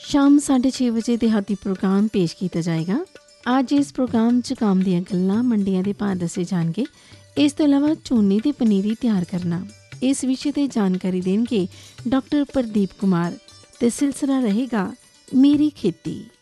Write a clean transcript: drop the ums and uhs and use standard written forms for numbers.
ਸ਼ਾਮ 6:30 ਵਜੇ ਦਿਹਾਤੀ ਪ੍ਰੋਗਰਾਮ ਪੇਸ਼ ਕੀਤਾ ਜਾਏਗਾ। ਅੱਜ ਇਸ ਪ੍ਰੋਗਰਾਮ 'ਚ ਕੰਮ ਦੀਆਂ ਗੱਲਾਂ, ਮੰਡੀਆਂ ਦੇ ਭਾਅ ਦੱਸੇ ਜਾਣਗੇ। ਇਸ ਤੋਂ ਇਲਾਵਾ ਝੋਨੇ ਦੀ ਪਨੀਰੀ ਤਿਆਰ ਕਰਨਾ, ਇਸ ਵਿਸ਼ੇ 'ਤੇ ਜਾਣਕਾਰੀ ਦੇਣਗੇ ਡਾਕਟਰ ਪ੍ਰਦੀਪ ਕੁਮਾਰ, ਤੇ ਸਿਲਸਿਲਾ ਰਹੇਗਾ ਮੇਰੀ ਖੇਤੀ।